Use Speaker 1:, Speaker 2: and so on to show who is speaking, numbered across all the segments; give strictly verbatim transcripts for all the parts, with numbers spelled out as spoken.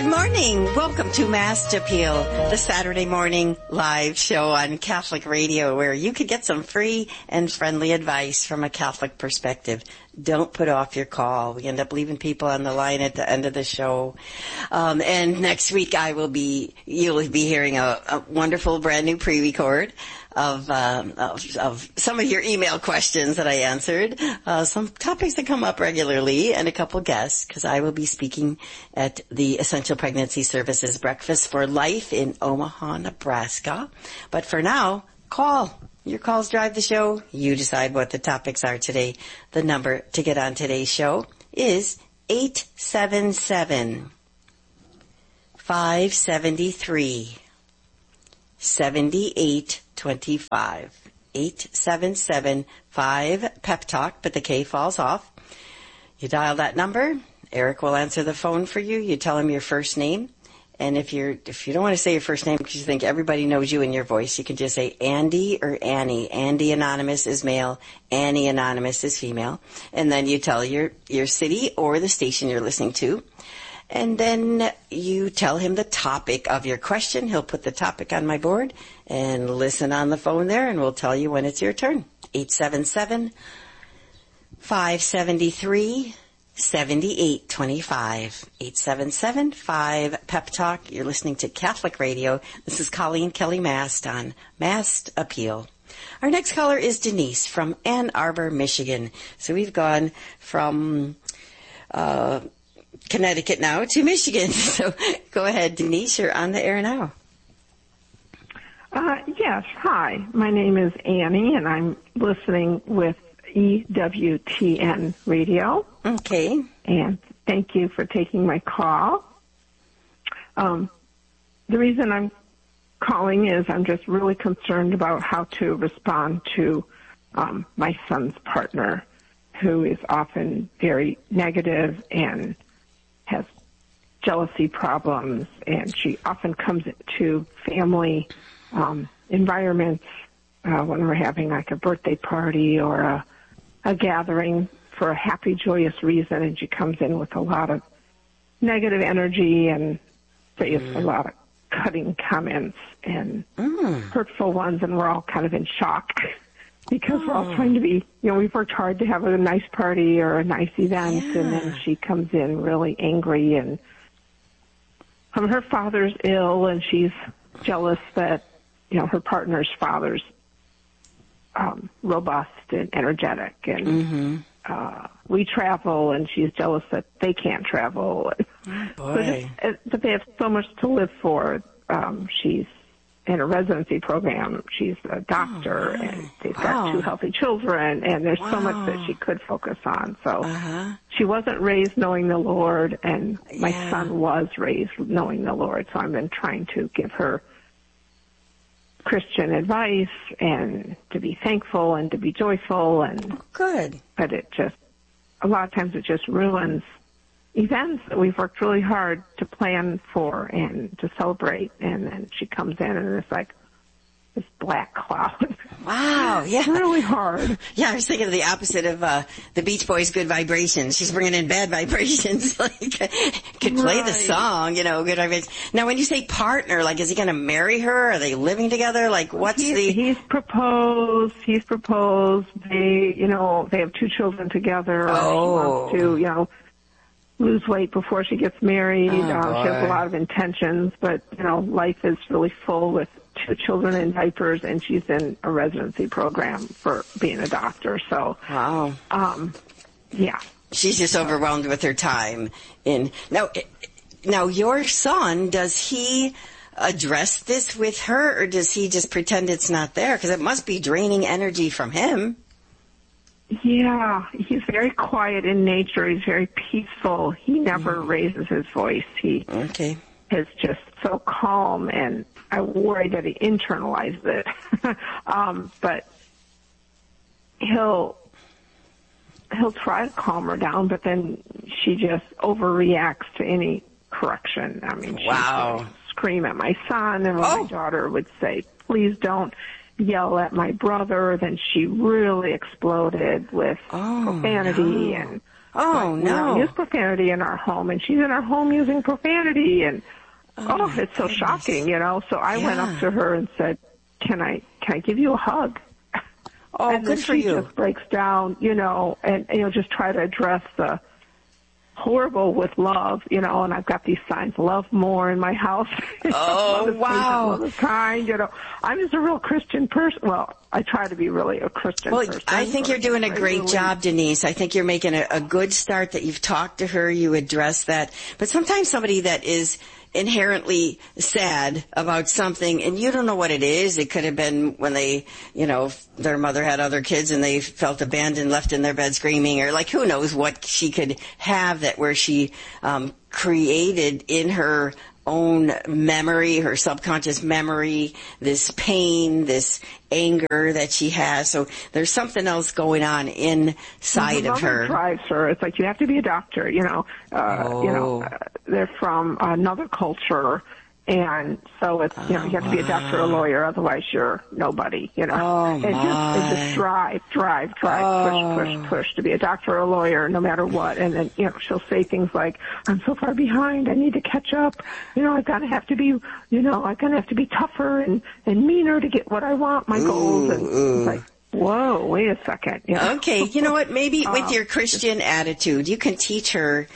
Speaker 1: Good morning. Welcome to Mass Appeal, the Saturday morning live show on Catholic Radio where you could get some free and friendly advice from a Catholic perspective. Don't put off your call. We end up leaving people on the line at the end of the show. Um, and next week I will be, you'll be hearing a, a wonderful brand new pre-record of, um, of, of some of your email questions that I answered, uh, some topics that come up regularly, and a couple guests, because I will be speaking at the Essential Pregnancy Services Breakfast for Life in Omaha, Nebraska. But for now, call. Your calls drive the show. You decide what the topics are today. The number to get on today's show is eight seven seven, five seven three, seven eight two five. eight seven seven, five, pep talk, but the K falls off. You dial that number. Eric will answer the phone for you. You tell him your first name. And if you're, if you don't want to say your first name because you think everybody knows you in your voice, you can just say Andy or Annie. Andy Anonymous is male. Annie Anonymous is female. And then you tell your, your city or the station you're listening to. And then you tell him the topic of your question. He'll put the topic on my board and listen on the phone there, and we'll tell you when it's your turn. eight seven seven, five seven three, seven eight two five. eight seven seven, five, pep talk. You're listening to Catholic Radio. This is Colleen Kelly Mast on Mast Appeal. Our next caller is Denise from Ann Arbor, Michigan. So we've gone from uh Connecticut now to Michigan. So go ahead, Denise. You're on the air now.
Speaker 2: Uh, yes. Hi. My name is Annie, and I'm listening with E W T N Radio.
Speaker 1: Okay.
Speaker 2: And thank you for taking my call. Um, the reason I'm calling is I'm just really concerned about how to respond to um, my son's partner, who is often very negative and has jealousy problems, and she often comes to family um, environments uh, when we're having like a birthday party or a, a gathering for a happy, joyous reason, and she comes in with a lot of negative energy and says mm. a lot of cutting comments and mm. hurtful ones, and we're all kind of in shock. Because oh. we're all trying to be, you know, we've worked hard to have a nice party or a nice event, yeah. and then she comes in really angry, and um, her father's ill, and she's jealous that, you know, her partner's father's um, robust and energetic, and
Speaker 1: mm-hmm.
Speaker 2: uh, we travel, and she's jealous that they can't travel.
Speaker 1: Oh, boy.
Speaker 2: So just, uh, they have so much to live for. Um, she's in a residency program. She's a doctor, oh, and they've wow. got two healthy children, and there's wow. so much that she could focus on. So
Speaker 1: uh-huh.
Speaker 2: she wasn't raised knowing the Lord, and my
Speaker 1: yeah.
Speaker 2: son was raised knowing the Lord. So I've been trying to give her Christian advice and to be thankful and to be joyful. And
Speaker 1: good.
Speaker 2: But it just, a lot of times it just ruins events that we've worked really hard to plan for and to celebrate, and then she comes in and it's like this black cloud.
Speaker 1: Wow, yeah.
Speaker 2: It's really hard.
Speaker 1: Yeah, I was thinking of the opposite of uh the Beach Boys' Good Vibrations. She's bringing in bad vibrations. Like, could play
Speaker 2: right.
Speaker 1: the song, you know, good vibrations. Now, when you say partner, like, is he going to marry her? Are they living together? Like, what's
Speaker 2: he's,
Speaker 1: the...
Speaker 2: He's proposed. He's proposed. They, you know, they have two children together.
Speaker 1: Oh.
Speaker 2: She wants to, you know, lose weight before she gets married.
Speaker 1: Oh,
Speaker 2: um, she has a lot of intentions, but, you know, life is really full with two children in diapers, and she's in a residency program for being a doctor. So,
Speaker 1: wow.
Speaker 2: um, yeah.
Speaker 1: She's just overwhelmed with her time. In now, now your son, does he address this with her, or does he just pretend it's not there? Because it must be draining energy from him.
Speaker 2: Yeah, he's very quiet in nature. He's very peaceful. He never mm. raises his voice. He
Speaker 1: okay.
Speaker 2: is just so calm, and I worry that he internalized it. um, but he'll he'll try to calm her down, but then she just overreacts to any correction. I mean,
Speaker 1: wow.
Speaker 2: she would scream at my son, and when
Speaker 1: oh.
Speaker 2: my daughter would say, "Please don't yell at my brother," then she really exploded with
Speaker 1: oh,
Speaker 2: profanity
Speaker 1: no.
Speaker 2: and
Speaker 1: Oh,
Speaker 2: but
Speaker 1: no.
Speaker 2: We don't use profanity in our home, and she's in our home using profanity, and oh, oh it's so
Speaker 1: goodness.
Speaker 2: shocking, you know. So I
Speaker 1: yeah.
Speaker 2: went up to her and said, "Can I, can I give you a hug?"
Speaker 1: Oh,
Speaker 2: and
Speaker 1: good
Speaker 2: then
Speaker 1: for
Speaker 2: she
Speaker 1: you.
Speaker 2: just breaks down, you know, and you know, just try to address the horrible with love, you know, and I've got these signs, love more in my house.
Speaker 1: Oh,
Speaker 2: love
Speaker 1: wow.
Speaker 2: Love is kind, you know. I'm just a real Christian person. Well, I try to be really a Christian
Speaker 1: well,
Speaker 2: person.
Speaker 1: I think you're doing a great
Speaker 2: really...
Speaker 1: job, Denise. I think you're making a, a good start that you've talked to her, you address that. But sometimes somebody that is inherently sad about something and you don't know what it is. It could have been when they, you know, their mother had other kids and they felt abandoned, left in their bed screaming, or like who knows what she could have that where she um created in her own memory, her subconscious memory, this pain, this anger that she has. So there's something else going on inside of her.
Speaker 2: Drives her. It's like you have to be a doctor, you know. Uh,
Speaker 1: oh.
Speaker 2: You know, uh, they're from another culture, and so it's you know you have to be a doctor or a lawyer, otherwise you're nobody, you know.
Speaker 1: Oh,
Speaker 2: and just, and just drive, drive, drive,
Speaker 1: oh.
Speaker 2: push, push, push to be a doctor or a lawyer, no matter what. And then you know she'll say things like, "I'm so far behind. I need to catch up. You know, I'm gonna have to be, you know, I'm gonna have to be tougher and and meaner to get what I want, my
Speaker 1: ooh,
Speaker 2: goals." And
Speaker 1: ooh.
Speaker 2: it's like, whoa, wait a second. You know?
Speaker 1: Okay, you know what? Maybe with
Speaker 2: uh,
Speaker 1: your Christian attitude, you can teach her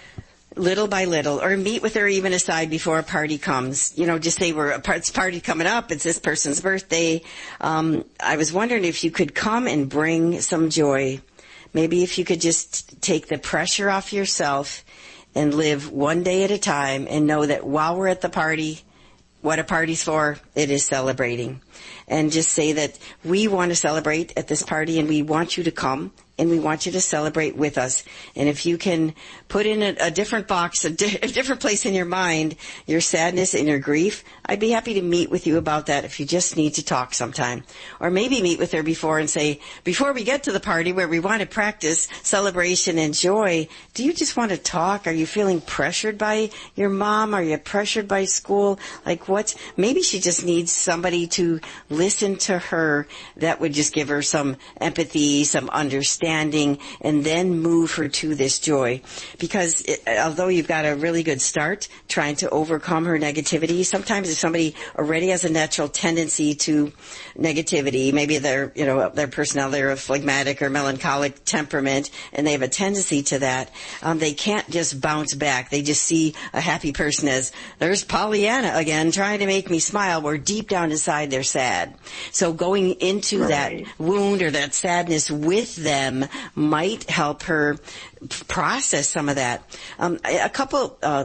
Speaker 1: little by little, or meet with her even aside before a party comes. You know, just say, we're a party coming up. It's this person's birthday. Um, I was wondering if you could come and bring some joy. Maybe if you could just take the pressure off yourself and live one day at a time and know that while we're at the party, what a party's for, it is celebrating. And just say that we want to celebrate at this party and we want you to come and we want you to celebrate with us. And if you can put in a, a different box, a, di- a different place in your mind, your sadness and your grief, I'd be happy to meet with you about that if you just need to talk sometime. Or maybe meet with her before and say, before we get to the party where we want to practice celebration and joy, do you just want to talk? Are you feeling pressured by your mom? Are you pressured by school? Like what's, maybe she just needs somebody to listen to her that would just give her some empathy, some understanding, and then move her to this joy. Because it, although you've got a really good start trying to overcome her negativity, sometimes if somebody already has a natural tendency to negativity, maybe they're, you know, their personality, they're a phlegmatic or melancholic temperament, and they have a tendency to that, um, they can't just bounce back. They just see a happy person as, there's Pollyanna again, trying to make me smile, where deep down inside they're sad. So going into
Speaker 2: right.
Speaker 1: that wound or that sadness with them might help her process some of that. Um, a couple uh,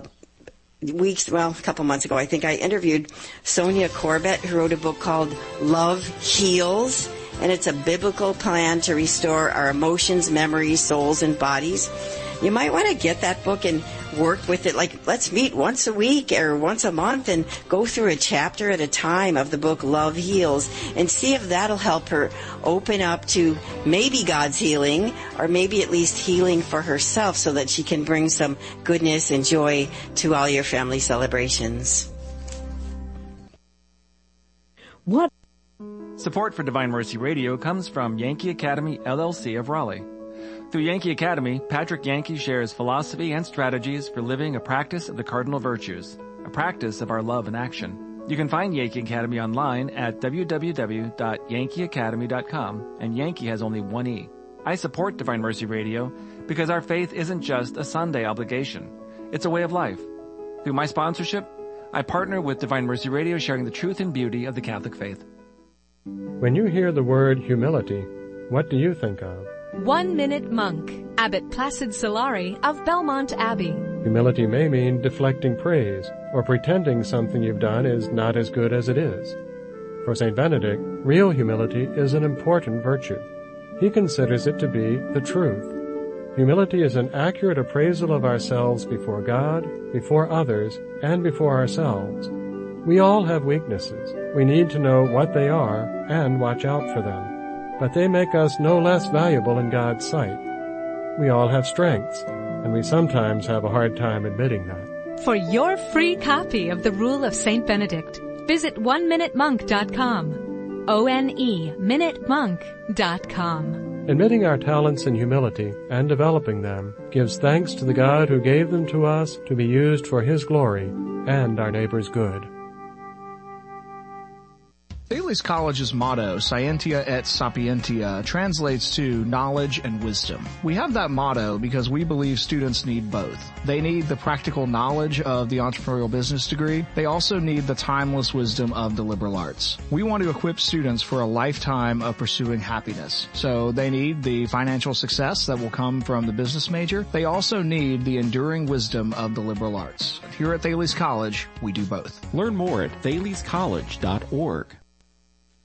Speaker 1: weeks, well, a couple months ago, I think I interviewed Sonia Corbett, who wrote a book called Love Heals, and it's a biblical plan to restore our emotions, memories, souls, and bodies. You might want to get that book and work with it. Like, let's meet once a week or once a month and go through a chapter at a time of the book Love Heals and see if that'll help her open up to maybe God's healing, or maybe at least healing for herself, so that she can bring some goodness and joy to all your family celebrations.
Speaker 3: What? Support for Divine Mercy Radio comes from Yankee Academy, L L C of Raleigh. Through Yankee Academy, Patrick Yankee shares philosophy and strategies for living a practice of the cardinal virtues, a practice of our love in action. You can find Yankee Academy online at w w w dot yankee academy dot com, and Yankee has only one E. I support Divine Mercy Radio because our faith isn't just a Sunday obligation. It's a way of life. Through my sponsorship, I partner with Divine Mercy Radio, sharing the truth and beauty of the Catholic faith.
Speaker 4: When you hear the word humility, what do you think of?
Speaker 5: One Minute Monk, Abbot Placid Solari of Belmont Abbey.
Speaker 4: Humility may mean deflecting praise or pretending something you've done is not as good as it is. For Saint Benedict, real humility is an important virtue. He considers it to be the truth. Humility is an accurate appraisal of ourselves before God, before others, and before ourselves. We all have weaknesses. We need to know what they are and watch out for them. But they make us no less valuable in God's sight. We all have strengths, and we sometimes have a hard time admitting that.
Speaker 5: For your free copy of the Rule of Saint Benedict, visit one minute monk dot com. O N E minute monk dot com.
Speaker 4: Admitting our talents in humility and developing them gives thanks to the God who gave them to us to be used for His glory and our neighbor's good.
Speaker 6: Thales College's motto, Scientia et Sapientia, translates to knowledge and wisdom. We have that motto because we believe students need both. They need the practical knowledge of the entrepreneurial business degree. They also need the timeless wisdom of the liberal arts. We want to equip students for a lifetime of pursuing happiness. So they need the financial success that will come from the business major. They also need the enduring wisdom of the liberal arts. Here at Thales College, we do both.
Speaker 7: Learn more at thales college dot org.